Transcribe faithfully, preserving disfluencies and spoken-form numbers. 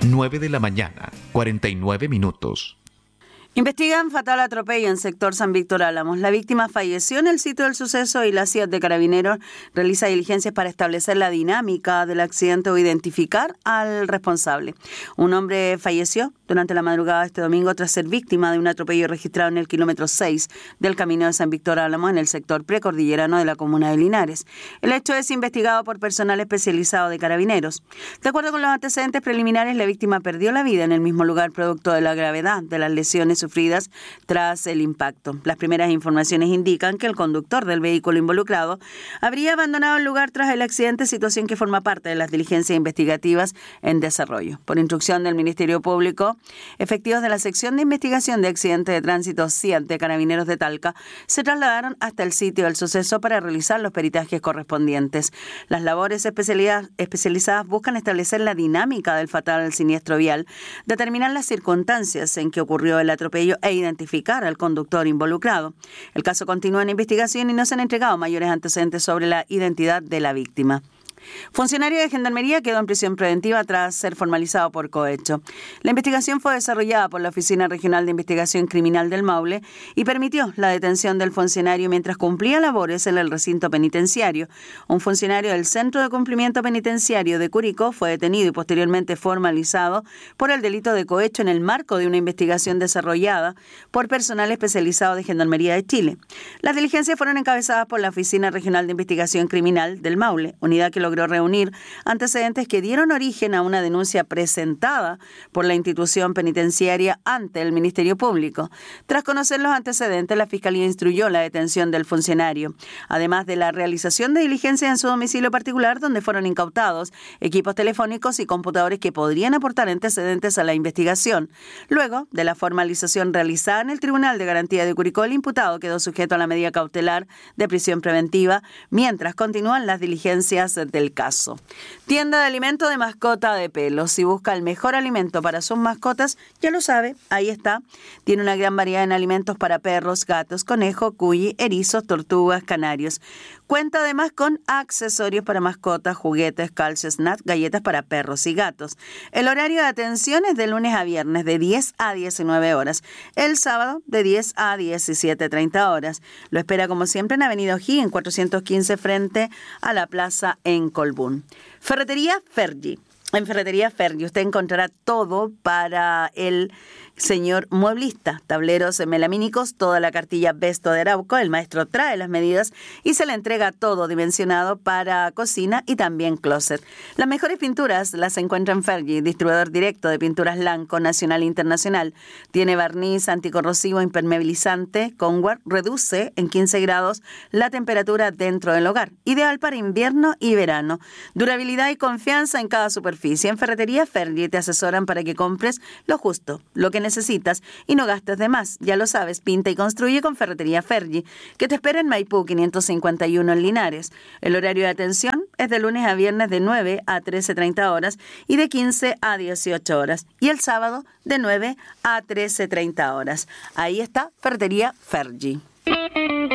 nueve de la mañana, cuarenta y nueve minutos. Investigan fatal atropello en sector San Víctor Álamos. La víctima falleció en el sitio del suceso y la C I A D de Carabineros realiza diligencias para establecer la dinámica del accidente o identificar al responsable. Un hombre falleció durante la madrugada de este domingo tras ser víctima de un atropello registrado en el kilómetro seis del camino de San Víctor Álamos en el sector precordillerano de la comuna de Linares. El hecho es investigado por personal especializado de Carabineros. De acuerdo con los antecedentes preliminares, la víctima perdió la vida en el mismo lugar producto de la gravedad de las lesiones sufridas tras el impacto. Las primeras informaciones indican que el conductor del vehículo involucrado habría abandonado el lugar tras el accidente, situación que forma parte de las diligencias investigativas en desarrollo. Por instrucción del Ministerio Público, efectivos de la sección de investigación de accidentes de tránsito C I A D de Carabineros de Talca se trasladaron hasta el sitio del suceso para realizar los peritajes correspondientes. Las labores especializadas buscan establecer la dinámica del fatal siniestro vial, determinar las circunstancias en que ocurrió el atropello e identificar al conductor involucrado. El caso continúa en investigación y no se han entregado mayores antecedentes sobre la identidad de la víctima. Funcionario de Gendarmería quedó en prisión preventiva tras ser formalizado por cohecho. La investigación fue desarrollada por la Oficina Regional de Investigación Criminal del Maule y permitió la detención del funcionario mientras cumplía labores en el recinto penitenciario. Un funcionario del Centro de Cumplimiento Penitenciario de Curicó fue detenido y posteriormente formalizado por el delito de cohecho en el marco de una investigación desarrollada por personal especializado de Gendarmería de Chile. Las diligencias fueron encabezadas por la Oficina Regional de Investigación Criminal del Maule, unidad que logró reunir antecedentes que dieron origen a una denuncia presentada por la institución penitenciaria ante el Ministerio Público. Tras conocer los antecedentes, la Fiscalía instruyó la detención del funcionario, además de la realización de diligencias en su domicilio particular, donde fueron incautados equipos telefónicos y computadores que podrían aportar antecedentes a la investigación. Luego de la formalización realizada en el Tribunal de Garantía de Curicó, el imputado quedó sujeto a la medida cautelar de prisión preventiva, mientras continúan las diligencias del caso. Tienda de alimento de mascota de pelo. Si busca el mejor alimento para sus mascotas, ya lo sabe, ahí está. Tiene una gran variedad en alimentos para perros, gatos, conejos, cuy, erizos, tortugas, canarios. Cuenta además con accesorios para mascotas, juguetes, calces, snacks, galletas para perros y gatos. El horario de atención es de lunes a viernes de diez a diecinueve horas. El sábado de diez a diecisiete treinta horas. Lo espera como siempre en Avenida O'Higgins, cuatrocientos quince frente a la plaza en Colbún. Ferretería Fergie. En Ferretería Fergie usted encontrará todo para el señor mueblista. Tableros melamínicos, toda la cartilla Besto de Arauco. El maestro trae las medidas y se le entrega todo dimensionado para cocina y también closet. Las mejores pinturas las encuentra en Fergie, distribuidor directo de pinturas Lanco, nacional e internacional. Tiene barniz anticorrosivo impermeabilizante. Conward reduce en quince grados la temperatura dentro del hogar. Ideal para invierno y verano. Durabilidad y confianza en cada superficie. En Ferretería Fergie te asesoran para que compres lo justo, lo que necesitas y no gastes de más. Ya lo sabes, pinta y construye con Ferretería Fergie, que te espera en Maipú quinientos cincuenta y uno en Linares. El horario de atención es de lunes a viernes de nueve a trece treinta horas y de quince a dieciocho horas. Y el sábado de nueve a trece treinta horas. Ahí está Ferretería Fergie.